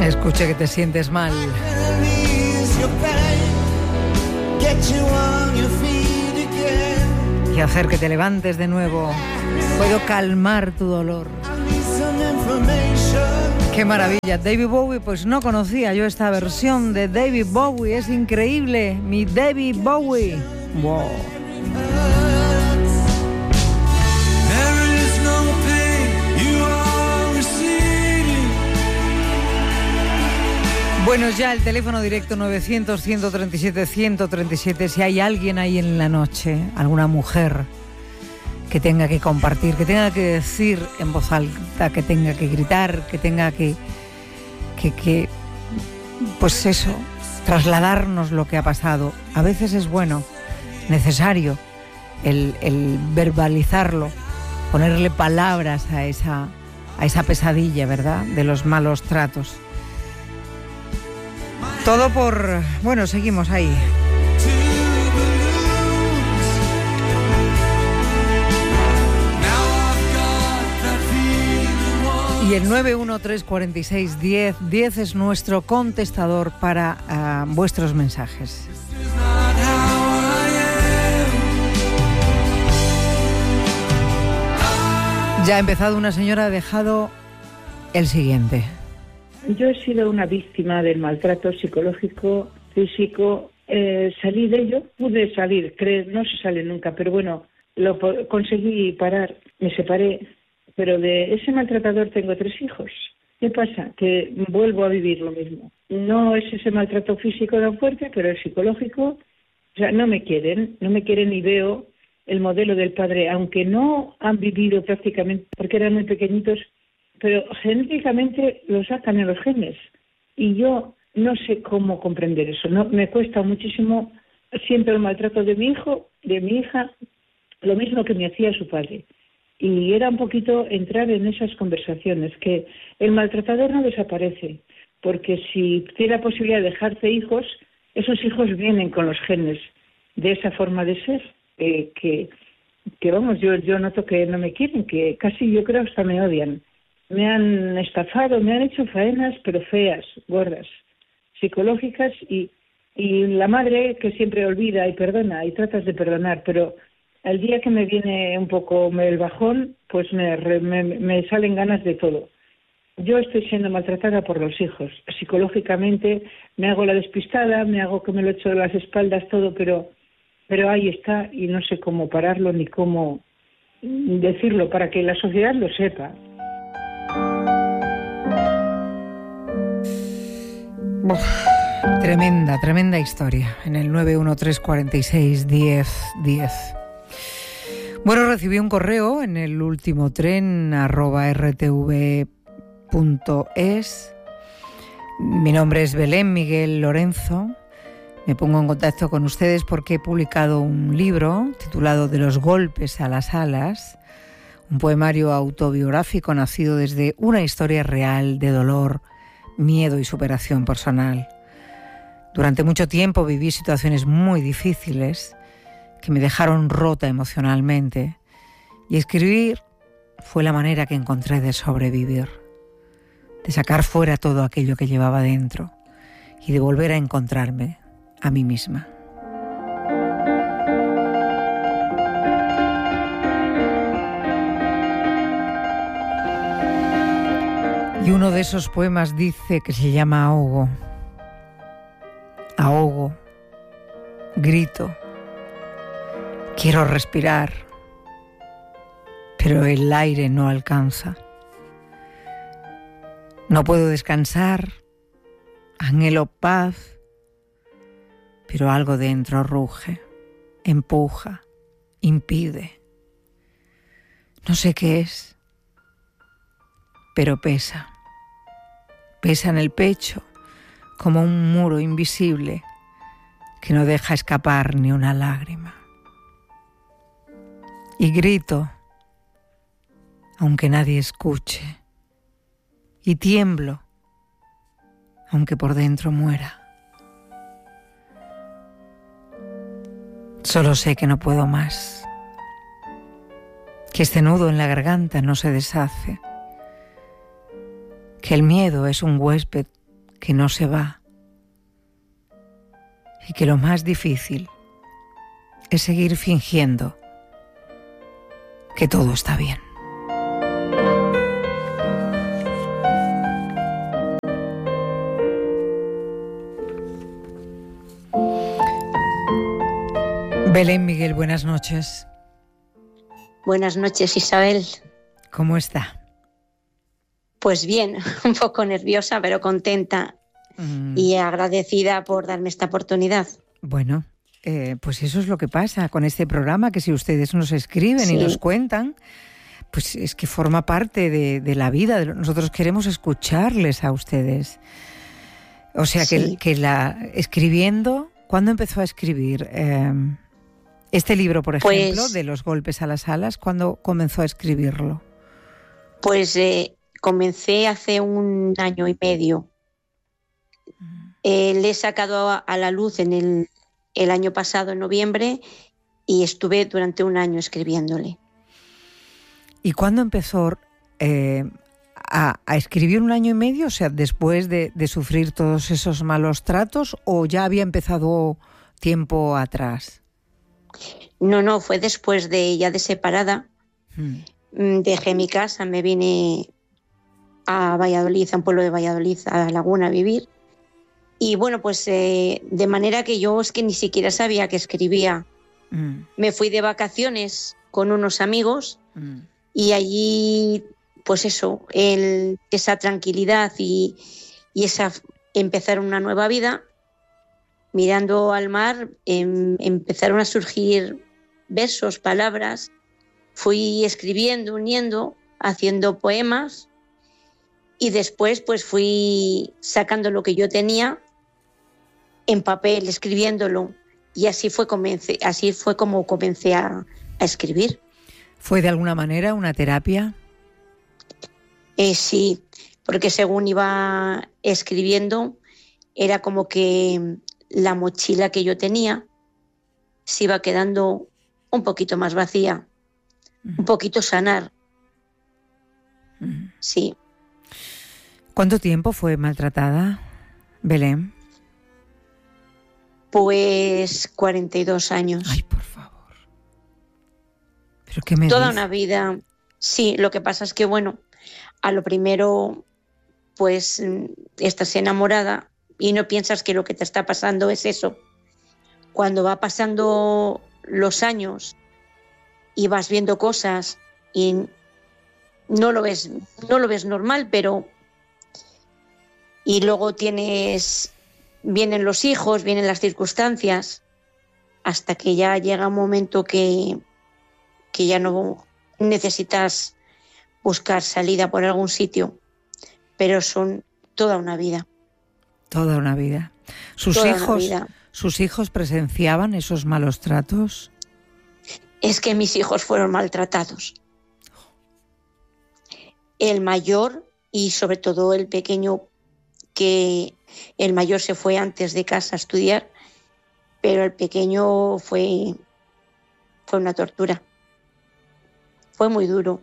Escucha que te sientes mal. Y hacer que te levantes de nuevo. Puedo calmar tu dolor. ¡Qué maravilla! David Bowie, pues no conocía yo esta versión de David Bowie. Es increíble, mi David Bowie. ¡Wow! Bueno, ya el teléfono directo 900-137-137. Si hay alguien ahí en la noche, alguna mujer que tenga que compartir, que tenga que decir en voz alta, que tenga que gritar, que tenga que pues eso, trasladarnos lo que ha pasado. A veces es bueno, necesario, el verbalizarlo, ponerle palabras a esa pesadilla, ¿verdad?, de los malos tratos. Todo por... Bueno, seguimos ahí. Y el 913461010 es nuestro contestador para vuestros mensajes. Ya ha empezado, una señora ha dejado el siguiente. Yo he sido una víctima del maltrato psicológico, físico. Salí de ello, pude salir, no se sale nunca, pero bueno, lo conseguí parar, me separé. Pero de ese maltratador tengo 3 hijos. ¿Qué pasa? Que vuelvo a vivir lo mismo. No es ese maltrato físico tan fuerte, pero el psicológico. O sea, no me quieren y veo el modelo del padre, aunque no han vivido prácticamente, porque eran muy pequeñitos, pero genéticamente lo sacan en los genes. Y yo no sé cómo comprender eso. No, me cuesta muchísimo. Siento el maltrato de mi hijo, de mi hija, lo mismo que me hacía su padre. Y era un poquito entrar en esas conversaciones, que el maltratador no desaparece, porque si tiene la posibilidad de dejarte hijos, esos hijos vienen con los genes de esa forma de ser, que vamos, yo noto que no me quieren, que casi yo creo hasta me odian. Me han estafado, me han hecho faenas, pero feas, gordas, psicológicas, y la madre que siempre olvida y perdona, y tratas de perdonar, pero el día que me viene un poco el bajón, pues me salen ganas de todo. Yo estoy siendo maltratada por los hijos. Psicológicamente me hago la despistada, me hago que me lo echo de las espaldas, todo, pero ahí está y no sé cómo pararlo ni cómo decirlo para que la sociedad lo sepa. Tremenda historia en el 913461010. Bueno, recibí un correo en el último tren @rtv.es. Mi nombre es Belén Miguel Lorenzo. Me pongo en contacto con ustedes porque he publicado un libro titulado De los golpes a las alas, un poemario autobiográfico nacido desde una historia real de dolor, miedo y superación personal. Durante mucho tiempo viví situaciones muy difíciles que me dejaron rota emocionalmente, y escribir fue la manera que encontré de sobrevivir, de sacar fuera todo aquello que llevaba dentro y de volver a encontrarme a mí misma. Y uno de esos poemas dice que se llama Ahogo. Ahogo, grito, quiero respirar, pero el aire no alcanza. No puedo descansar, anhelo paz, pero algo dentro ruge, empuja, impide. No sé qué es, pero pesa. Pesa en el pecho como un muro invisible que no deja escapar ni una lágrima. Y grito, aunque nadie escuche, y tiemblo, aunque por dentro muera. Solo sé que no puedo más, que este nudo en la garganta no se deshace, que el miedo es un huésped que no se va y que lo más difícil es seguir fingiendo que todo está bien. Belén Miguel, buenas noches. Buenas noches, Isabel. ¿Cómo está? Pues bien, un poco nerviosa, pero contenta y agradecida por darme esta oportunidad. Bueno, pues eso es lo que pasa con este programa, que si ustedes nos escriben y nos cuentan, pues es que forma parte de la vida. Nosotros queremos escucharles a ustedes. O sea, escribiendo, ¿cuándo empezó a escribir? Este libro, por ejemplo, de Los golpes a las alas, ¿cuándo comenzó a escribirlo? Pues comencé hace 1 año y medio. Le he sacado a la luz en el año pasado, en noviembre, y estuve durante 1 año escribiéndole. ¿Y cuándo empezó a escribir 1 año y medio? O sea, después de sufrir todos esos malos tratos, ¿o ya había empezado tiempo atrás? No, fue después de separada. Dejé mi casa, me vine a Valladolid, a un pueblo de Valladolid, a Laguna, a vivir. Y bueno, pues de manera que yo es que ni siquiera sabía que escribía. Me fui de vacaciones con unos amigos y allí, pues eso, esa tranquilidad y esa empezar una nueva vida, mirando al mar, empezaron a surgir versos, palabras. Fui escribiendo, uniendo, haciendo poemas y después pues fui sacando lo que yo tenía en papel, escribiéndolo, y así fue como comencé a escribir. ¿Fue de alguna manera una terapia? Sí, porque según iba escribiendo era como que la mochila que yo tenía se iba quedando un poquito más vacía, un poquito sanar. Sí. ¿Cuánto tiempo fue maltratada, Belén? Pues 42 años. Ay, por favor. ¿Pero qué me Toda dice? una vida. Sí, lo que pasa es que, bueno, a lo primero, pues estás enamorada y no piensas que lo que te está pasando es eso. Cuando va pasando los años y vas viendo cosas y no lo ves normal, pero y luego vienen los hijos, vienen las circunstancias, hasta que ya llega un momento que ya no necesitas buscar salida por algún sitio, pero son toda una vida. Toda una vida. ¿Sus hijos presenciaban esos malos tratos? Es que mis hijos fueron maltratados. El mayor y sobre todo el pequeño, que el mayor se fue antes de casa a estudiar, pero el pequeño fue una tortura. Fue muy duro.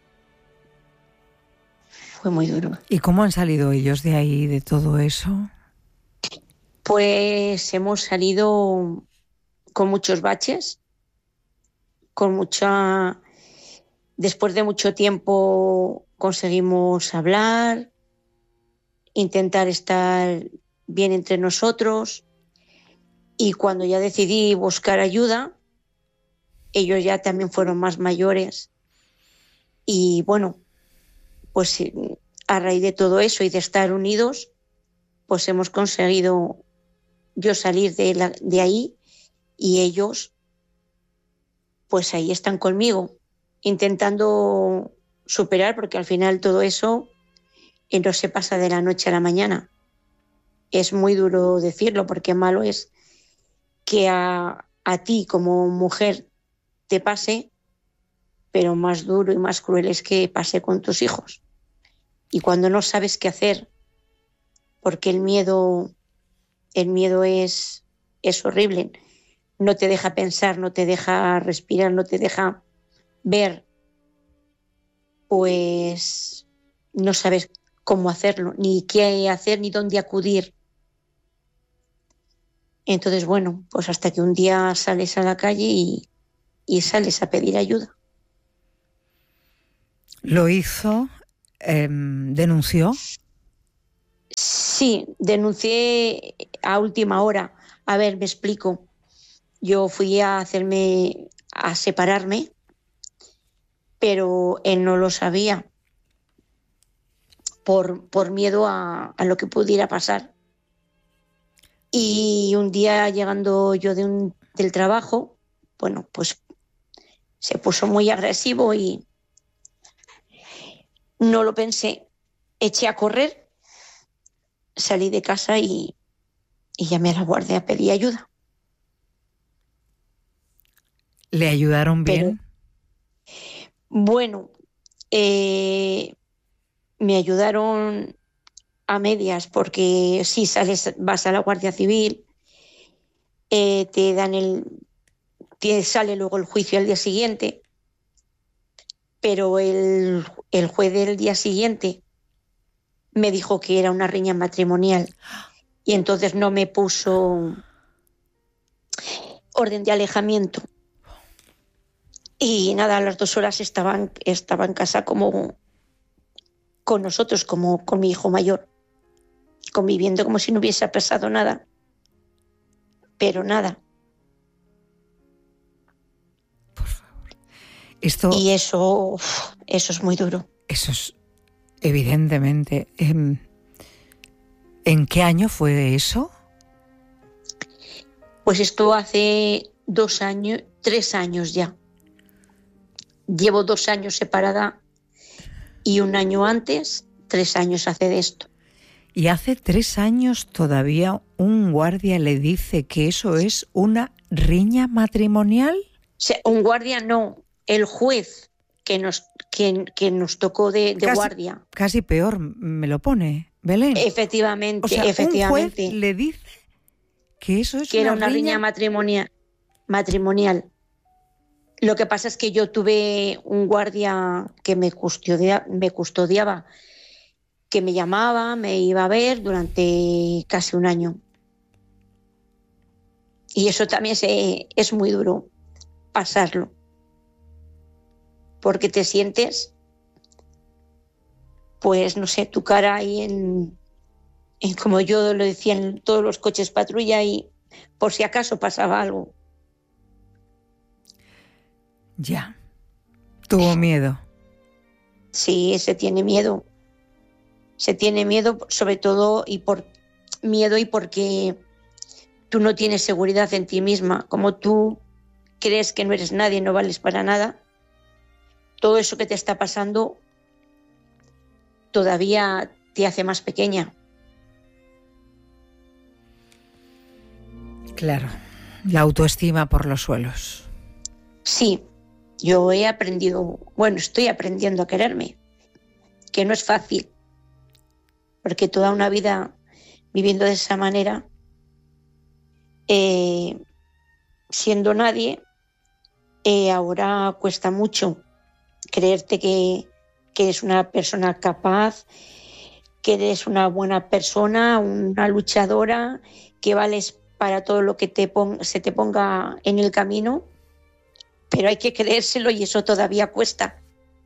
Fue muy duro. ¿Y cómo han salido ellos de ahí, de todo eso? Pues hemos salido con muchos baches, después de mucho tiempo conseguimos hablar, intentar estar bien entre nosotros, y cuando ya decidí buscar ayuda, ellos ya también fueron más mayores y bueno, pues a raíz de todo eso y de estar unidos, pues hemos conseguido yo salir de ahí, y ellos pues ahí están conmigo intentando superar, porque al final todo eso no se pasa de la noche a la mañana. Es muy duro decirlo, porque malo es que a ti como mujer te pase, pero más duro y más cruel es que pase con tus hijos. Y cuando no sabes qué hacer, porque el miedo es horrible, no te deja pensar, no te deja respirar, no te deja ver, pues no sabes cómo hacerlo, ni qué hacer, ni dónde acudir. Entonces, bueno, pues hasta que un día sales a la calle y sales a pedir ayuda. ¿Lo hizo? ¿Denunció? Sí, denuncié a última hora. A ver, me explico. Yo fui a separarme, pero él no lo sabía por miedo a lo que pudiera pasar. Y un día llegando yo del trabajo, bueno, pues se puso muy agresivo y no lo pensé. Eché a correr, salí de casa y llamé a la guardia, pedí ayuda. ¿Le ayudaron bien? Bueno, me ayudaron a medias porque si vas a la Guardia Civil, te sale luego el juicio al día siguiente, pero el juez del día siguiente me dijo que era una riña matrimonial y entonces no me puso orden de alejamiento. Y nada, a las 2 horas estaba en casa como con nosotros, como con mi hijo mayor, conviviendo como si no hubiese pasado nada. Pero nada. Por favor. Y eso es muy duro. Eso es evidentemente. ¿En qué año fue eso? Pues esto hace 2 años, 3 años ya. Llevo 2 años separada y 1 año antes, 3 años hace de esto. Y hace 3 años todavía un guardia le dice que eso es una riña matrimonial. O sea, un guardia no, el juez que nos tocó de guardia. Casi peor me lo pone, Belén. Efectivamente, o sea, efectivamente. Un juez le dice que eso es que era una riña matrimonial. Lo que pasa es que yo tuve un guardia que me custodiaba, que me llamaba, me iba a ver durante casi 1 año. Y eso también es muy duro pasarlo. Porque te sientes, pues no sé, tu cara ahí en como yo lo decía, en todos los coches patrulla y por si acaso pasaba algo. Ya. ¿Tuvo miedo? Sí, se tiene miedo. Se tiene miedo sobre todo y porque tú no tienes seguridad en ti misma. Como tú crees que no eres nadie, no vales para nada, todo eso que te está pasando todavía te hace más pequeña. Claro, la autoestima por los suelos. Sí, yo estoy aprendiendo a quererme, que no es fácil, porque toda una vida viviendo de esa manera, siendo nadie, ahora cuesta mucho creerte que eres una persona capaz, que eres una buena persona, una luchadora, que vales para todo lo que se te ponga en el camino, pero hay que creérselo y eso todavía cuesta.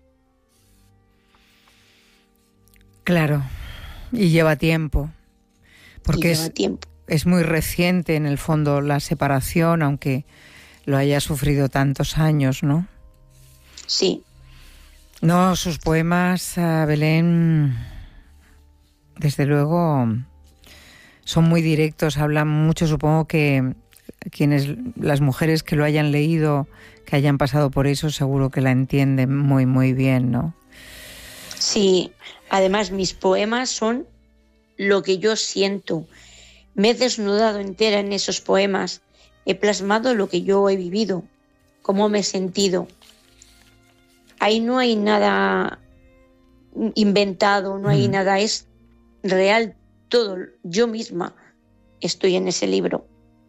Claro, y lleva tiempo, porque es muy reciente en el fondo la separación, aunque lo haya sufrido tantos años, ¿no? Sí. No, sus poemas, Belén, desde luego son muy directos, hablan mucho, supongo que las mujeres que lo hayan leído, que hayan pasado por eso, seguro que la entienden muy, muy bien, ¿no? Sí, además mis poemas son lo que yo siento. Me he desnudado entera en esos poemas, he plasmado lo que yo he vivido, cómo me he sentido. Ahí no hay nada inventado, no hay nada, es real todo. Yo misma estoy en ese libro.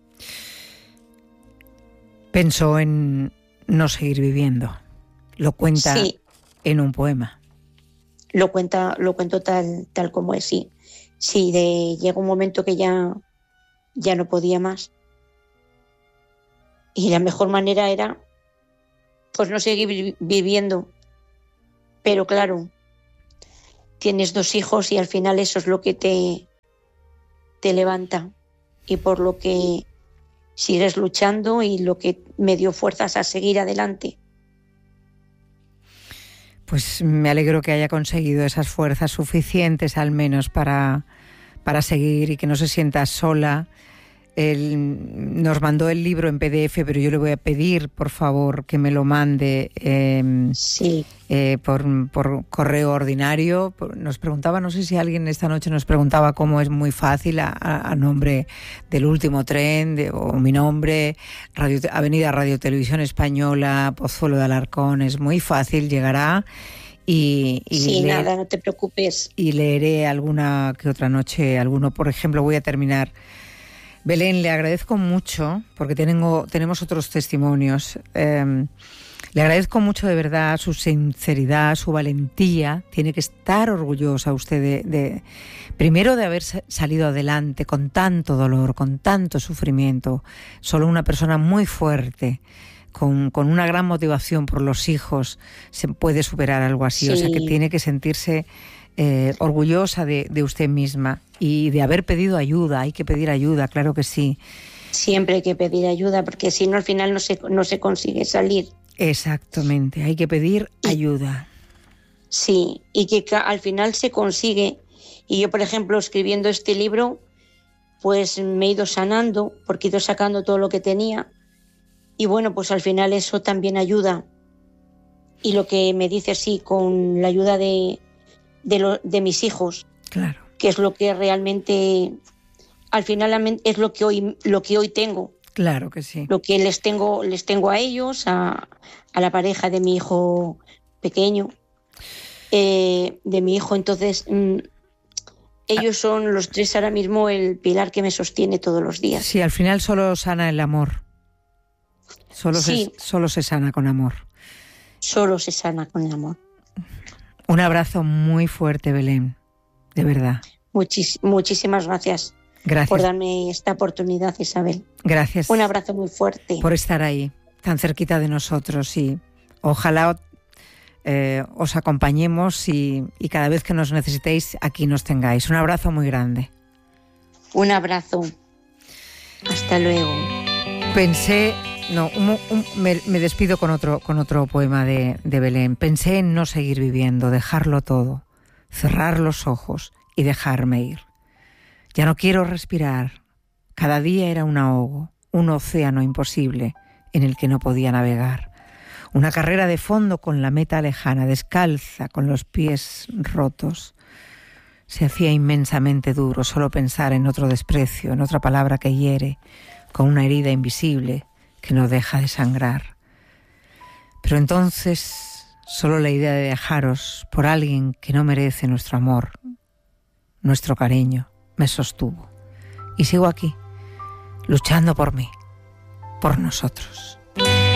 Pensó en no seguir viviendo. Lo cuenta en un poema. lo cuento tal como es, sí. Sí, llegó un momento que ya no podía más. Y la mejor manera era pues no seguir viviendo. Pero claro, tienes 2 hijos y al final eso es lo que te levanta y por lo que sigues luchando y lo que me dio fuerzas a seguir adelante. Pues me alegro que haya conseguido esas fuerzas suficientes al menos para seguir y que no se sienta sola. Él nos mandó el libro en PDF, pero yo le voy a pedir, por favor, que me lo mande sí. Por correo ordinario. Nos preguntaba, no sé si alguien esta noche nos preguntaba cómo es muy fácil a nombre del Último Tren o mi nombre, Avenida Radio Televisión Española, Pozuelo de Alarcón. Es muy fácil, llegará. Sí, nada, no te preocupes. Y leeré alguna que otra noche, por ejemplo, voy a terminar. Belén, le agradezco mucho, porque tenemos otros testimonios. Le agradezco mucho de verdad su sinceridad, su valentía. Tiene que estar orgullosa usted primero de haber salido adelante con tanto dolor, con tanto sufrimiento. Solo una persona muy fuerte, con una gran motivación por los hijos, se puede superar algo así. Sí. O sea que tiene que sentirse orgullosa de usted misma y de haber pedido ayuda. Hay que pedir ayuda, claro que sí. Siempre hay que pedir ayuda, porque si no al final no se consigue salir. Exactamente, hay que pedir ayuda. Sí, y que al final se consigue. Y yo, por ejemplo, escribiendo este libro, pues me he ido sanando, porque he ido sacando todo lo que tenía. Y bueno, pues al final eso también ayuda. Y lo que me dice, sí, con la ayuda de mis hijos, claro, que es lo que realmente al final es lo que hoy tengo. Claro que sí. Lo que les tengo a ellos, a la pareja de mi hijo pequeño, de mi hijo. Entonces ellos son los 3 ahora mismo el pilar que me sostiene todos los días. Sí, al final solo sana el amor. Solo se sana con amor. Solo se sana con el amor. Un abrazo muy fuerte, Belén, de verdad. Muchísimas gracias. Gracias por darme esta oportunidad, Isabel. Gracias. Un abrazo muy fuerte. Por estar ahí, tan cerquita de nosotros, y ojalá os acompañemos y cada vez que nos necesitéis, aquí nos tengáis. Un abrazo muy grande. Un abrazo. Hasta luego. Me despido con otro poema de Belén. Pensé en no seguir viviendo, dejarlo todo, cerrar los ojos y dejarme ir. Ya no quiero respirar. Cada día era un ahogo, un océano imposible en el que no podía navegar. Una carrera de fondo con la meta lejana, descalza, con los pies rotos. Se hacía inmensamente duro solo pensar en otro desprecio, en otra palabra que hiere, con una herida invisible que no deja de sangrar. Pero entonces solo la idea de dejaros por alguien que no merece nuestro amor, nuestro cariño, me sostuvo. Y sigo aquí, luchando por mí, por nosotros.